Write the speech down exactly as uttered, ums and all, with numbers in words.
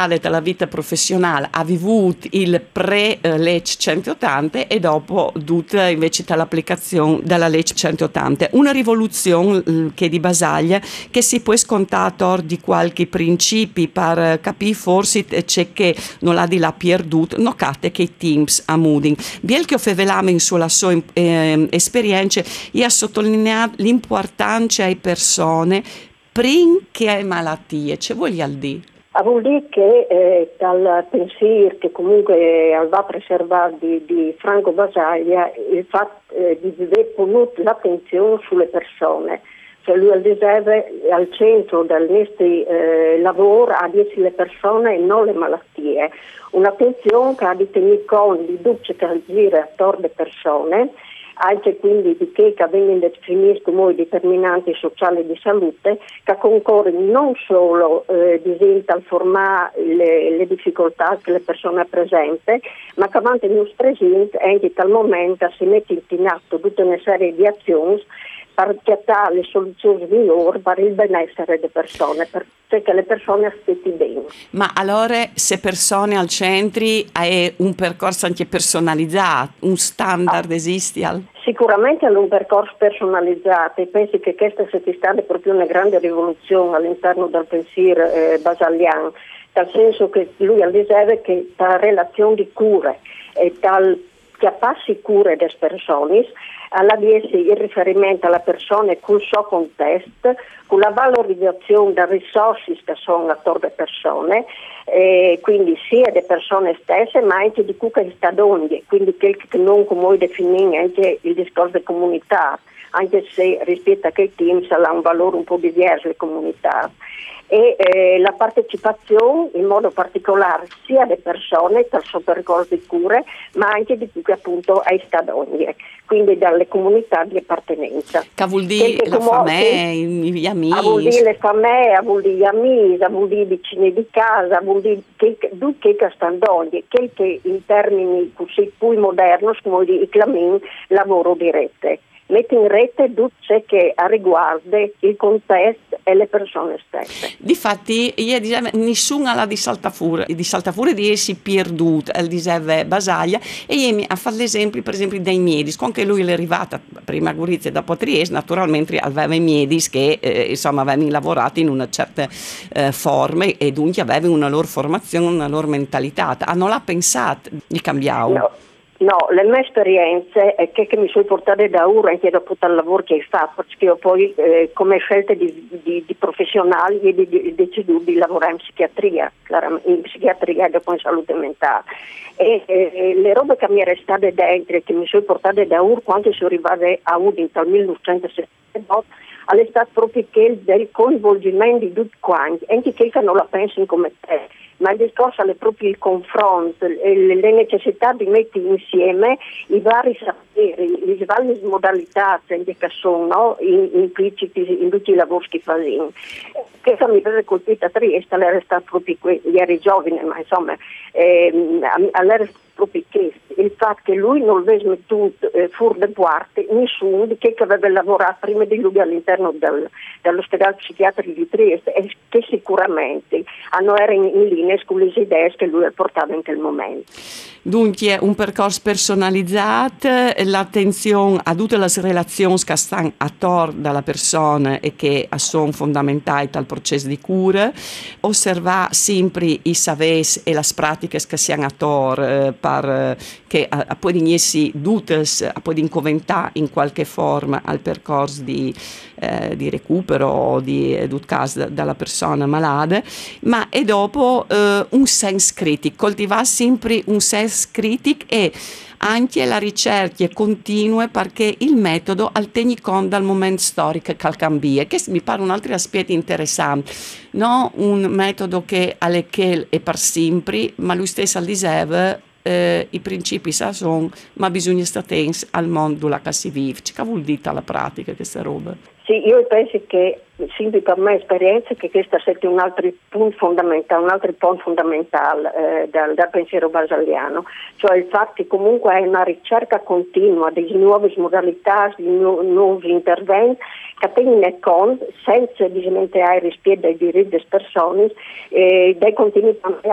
sociale della vita professionale ha vivuto il pre-legge centottanta e dopo tutta invece dall'applicazione della legge centottanta. Una rivoluzione che di Basaglia che si può scontare di qualche principi per capire forse c'è che non ha di là perduto, no cate che i teams a Mooding. Biel che offevelame in sulla sua eh, esperienza e ha sottolineato l'importanza ai persone prima che hai malattie. Che voglia dire? Vuol dire che eh, dal pensiero che comunque va preservato di, di Franco Basaglia il fatto eh, di aver ponuto l'attenzione sulle persone. Cioè lui diceva al centro del nostro eh, lavoro ha di essere le persone e non le malattie. Un'attenzione che ha di tenere conto di tutte che gira attorno alle persone, anche quindi di che vengono definiti come determinanti sociali di salute, che concorrono non solo eh, a formare le, le difficoltà che le persone presentano, ma che vanno in presente anche tal momento si mette in atto tutta una serie di azioni per piattare le soluzioni migliori per il benessere delle persone, perché le persone aspetti bene. Ma allora se persone al centro è un percorso anche personalizzato, un standard ah. esiste? Al... Sicuramente è un percorso personalizzato e penso che questa sia stata proprio una grande rivoluzione all'interno del pensiero eh, basaliano, nel senso che lui diceva che la relazione di cure e tal che passi cure delle persone alla di essere il riferimento alla persona con il suo contesto, con la valorizzazione delle risorse che sono attorno alle persone, eh, quindi sia delle persone stesse ma anche di cui che sta donne, quindi quel che non come definire anche il discorso di comunità, anche se rispetto a che teams ha un valore un po' diverso le comunità. E eh, la partecipazione in modo particolare sia delle persone dal suo percorso di cure ma anche di cui appunto ai stadoni, quindi dalle comunità di appartenenza. Che vuol dire la famiglia, gli amici? Vuol dire le famiglie, vuol dire gli amici, vuol dire i vicini di casa, vuol dire che che standoni, che che in termini così più moderni come i clamin lavoro di rete. Mette in rete tutto ciò che riguarda il contesto e le persone stesse. Difatti, io dicevo, nessuno ha di saltafure, di saltafure di essi perduto, diceva Basaglia, e io mi ha fatto l'esempio, per esempio, dei miedis, con che lui è arrivato prima a Gorizia e dopo a Trieste, naturalmente aveva i miedis che, eh, insomma, avevano lavorato in una certa eh, forma e dunque avevano una loro formazione, una loro mentalità. Ah, non l'ha pensato di cambiare? No. No, le mie esperienze è che, che mi sono portate da ora anche dopo il lavoro che hai fatto, perché io poi eh, come scelte di, di, di professionali ho di, di, deciso di lavorare in psichiatria, in psichiatria e dopo in salute mentale. E eh, le robe che mi sono restate dentro e che mi sono portate da ora quando sono arrivate a Udine dal millenovecentosettantotto è stato proprio che del coinvolgimento di tutti quanti, anche quelli che non la pensano come te. Ma il discorso è proprio il confronto, le necessità di mettere insieme i vari saperi, le varie modalità che sono impliciti in tutti i lavori che fanno. Questa mi aveva colpita a Trieste, lei era stata proprio, ieri giovane, ma insomma, eh, all'era proprio questo, il fatto che lui non avesse mettuto eh, fuori da parte nessuno di che aveva lavorato prima di lui all'interno del, dell'ospedale psichiatrico di Trieste e che sicuramente hanno era in, in linea con le idee che lui portava in quel momento. Dunque un percorso personalizzato, l'attenzione a tutte le relazioni che stanno attorno alla persona e che sono fondamentali al processo di cura, osservare sempre i savesi e le pratiche che siano attorno eh, per che a, a poi essi dutes a poi incoventare in qualche forma al percorso di, eh, di recupero o di educare dalla persona malata, ma e dopo eh, un senso critico, coltivare sempre un senso critico e anche la ricerca continua perché il metodo al tieni conto dal momento storico che cambia, che mi pare un altro aspetto interessante, non un metodo che alle che è per sempre, ma lui stesso diceva eh, i principi sa sono, ma bisogna stare attenti al mondo dove si vive. Che vuol dire alla pratica questa roba? Sì, io penso che, sempre per me esperienza, che questo sia un altro punto fondamentale, un altro punto fondamentale eh, dal, dal pensiero basaliano, cioè il fatto che comunque è una ricerca continua di nuove modalità, di nu- nuovi interventi, che tengono conto, senza dimenticare il rispetto dei diritti delle persone, eh, dei continui